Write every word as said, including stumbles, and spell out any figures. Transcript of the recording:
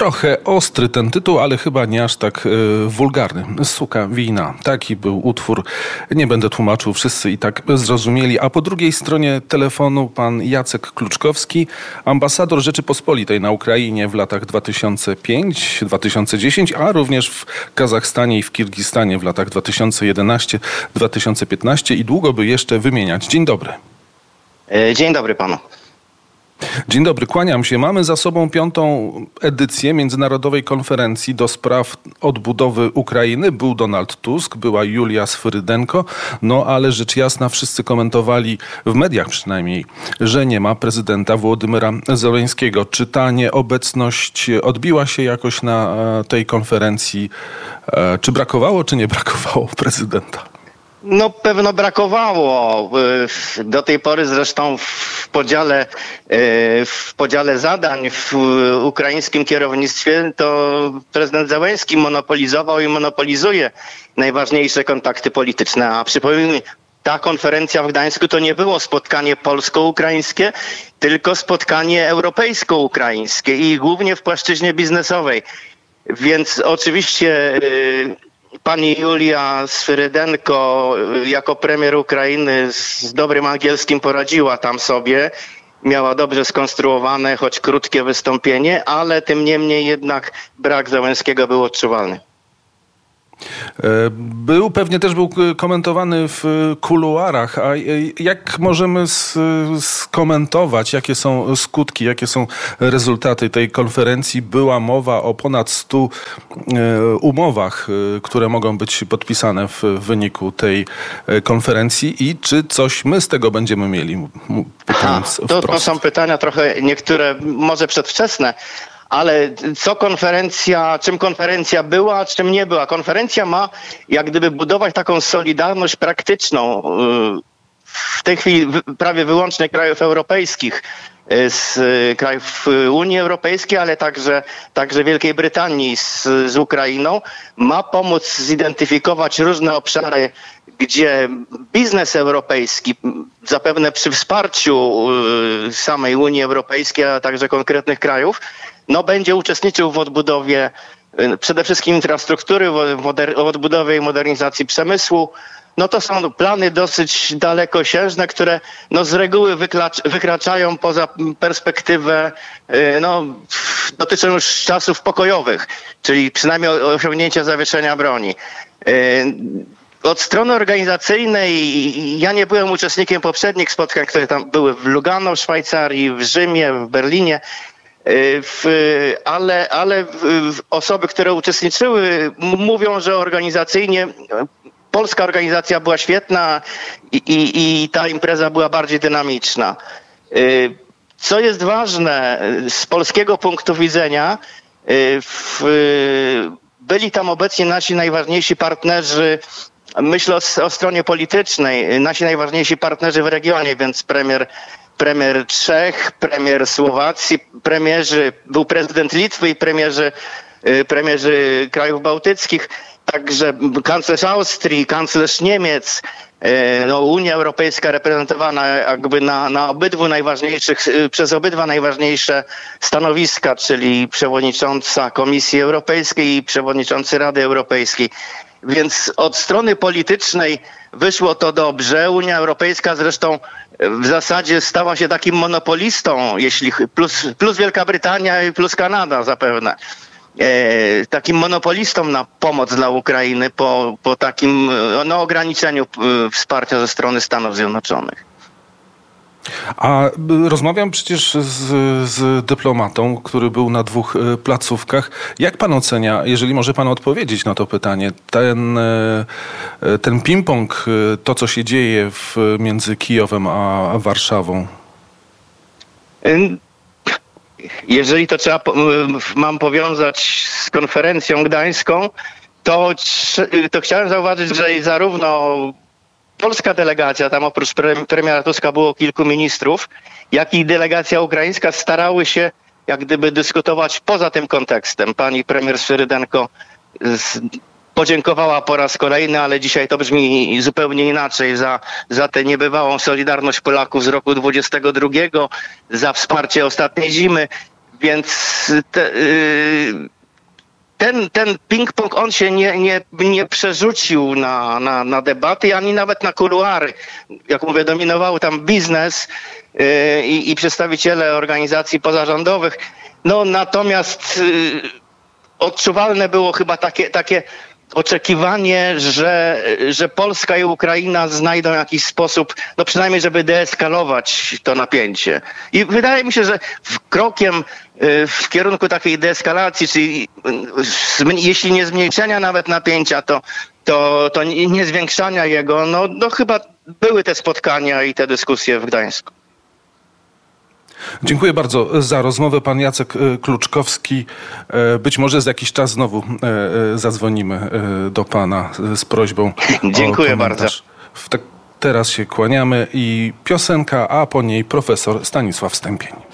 Trochę ostry ten tytuł, ale chyba nie aż tak y, wulgarny. Suka wina. Taki był utwór. Nie będę tłumaczył, wszyscy i tak zrozumieli. A po drugiej stronie telefonu pan Jacek Kluczkowski, ambasador Rzeczypospolitej na Ukrainie w latach dwa tysiące piąty do dwa tysiące dziesiątego, a również w Kazachstanie i w Kirgistanie w latach dwa tysiące jedenastego do dwa tysiące piętnastego i długo by jeszcze wymieniać. Dzień dobry. Dzień dobry panu. Dzień dobry, kłaniam się. Mamy za sobą piątą edycję Międzynarodowej Konferencji do spraw odbudowy Ukrainy. Był Donald Tusk, była Julia Swyrydenko, no ale rzecz jasna wszyscy komentowali, w mediach przynajmniej, że nie ma prezydenta Wołodymyra Zełenskiego. Czy ta nieobecność odbiła się jakoś na tej konferencji? Czy brakowało, czy nie brakowało prezydenta? No pewno brakowało. Do tej pory zresztą w podziale, w podziale zadań w ukraińskim kierownictwie to prezydent Zełenski monopolizował i monopolizuje najważniejsze kontakty polityczne. A przypomnijmy, ta konferencja w Gdańsku to nie było spotkanie polsko-ukraińskie, tylko spotkanie europejsko-ukraińskie i głównie w płaszczyźnie biznesowej. Więc oczywiście pani Julia Swyrydenko jako premier Ukrainy z dobrym angielskim poradziła tam sobie. Miała dobrze skonstruowane, choć krótkie wystąpienie, ale tym niemniej jednak brak Zełenskiego był odczuwalny. Był, pewnie też był komentowany w kuluarach. A jak możemy skomentować, jakie są skutki, jakie są rezultaty tej konferencji? Była mowa o ponad stu umowach, które mogą być podpisane w wyniku tej konferencji i czy coś my z tego będziemy mieli? Ha, to, to są pytania trochę niektóre może przedwczesne. Ale co konferencja, czym konferencja była, a czym nie była? Konferencja ma jak gdyby budować taką solidarność praktyczną w tej chwili prawie wyłącznie krajów europejskich, z krajów Unii Europejskiej, ale także, także Wielkiej Brytanii z, z Ukrainą. Ma pomóc zidentyfikować różne obszary, gdzie biznes europejski, zapewne przy wsparciu samej Unii Europejskiej, a także konkretnych krajów, no będzie uczestniczył w odbudowie przede wszystkim infrastruktury, w odbudowie i modernizacji przemysłu. No to są plany dosyć dalekosiężne, które no z reguły wyklacz, wykraczają poza perspektywę, no dotyczą już czasów pokojowych, czyli przynajmniej osiągnięcia zawieszenia broni. Od strony organizacyjnej ja nie byłem uczestnikiem poprzednich spotkań, które tam były w Lugano, w Szwajcarii, w Rzymie, w Berlinie. W, ale, ale osoby, które uczestniczyły, mówią, że organizacyjnie polska organizacja była świetna i, i, i ta impreza była bardziej dynamiczna. Co jest ważne z polskiego punktu widzenia, w, byli tam obecni nasi najważniejsi partnerzy, myślę o, o stronie politycznej, nasi najważniejsi partnerzy w regionie, więc premier Premier Czech, premier Słowacji, premierzy, był prezydent Litwy i premierzy, premierzy krajów bałtyckich, także kanclerz Austrii, kanclerz Niemiec, no, Unia Europejska reprezentowana jakby na, na obydwu najważniejszych, przez obydwa najważniejsze stanowiska, czyli przewodnicząca Komisji Europejskiej i przewodniczący Rady Europejskiej. Więc od strony politycznej wyszło to dobrze. Unia Europejska zresztą w zasadzie stała się takim monopolistą, jeśli plus, plus Wielka Brytania i plus Kanada zapewne. E, takim monopolistą na pomoc dla Ukrainy po, po takim no, ograniczeniu wsparcia ze strony Stanów Zjednoczonych. A rozmawiam przecież z, z dyplomatą, który był na dwóch placówkach. Jak pan ocenia, jeżeli może pan odpowiedzieć na to pytanie, ten, ten ping-pong, to co się dzieje w, między Kijowem a Warszawą? Jeżeli to trzeba, mam powiązać z konferencją gdańską, to, to chciałem zauważyć, że zarówno polska delegacja, tam oprócz premiera Tuska było kilku ministrów, jak i delegacja ukraińska starały się jak gdyby dyskutować poza tym kontekstem. Pani premier Swyrydenko z, podziękowała po raz kolejny, ale dzisiaj to brzmi zupełnie inaczej, za, za tę niebywałą solidarność Polaków z roku dwudziestego drugiego, za wsparcie ostatniej zimy. więc te, ten, ten ping-pong, on się nie, nie, nie przerzucił na, na, na debaty, ani nawet na kuluary. Jak mówię, dominował tam biznes i, i przedstawiciele organizacji pozarządowych. No natomiast odczuwalne było chyba takie, takie oczekiwanie, że, że Polska i Ukraina znajdą jakiś sposób, no przynajmniej, żeby deeskalować to napięcie. I wydaje mi się, że krokiem w kierunku takiej deeskalacji, czyli jeśli nie zmniejszenia nawet napięcia, to, to, to nie zwiększania jego, no, no chyba były te spotkania i te dyskusje w Gdańsku. Dziękuję bardzo za rozmowę. Pan Jacek Kluczkowski. Być może za jakiś czas znowu zadzwonimy do pana z prośbą. Dziękuję bardzo. Teraz się kłaniamy i piosenka, a po niej profesor Stanisław Stępień.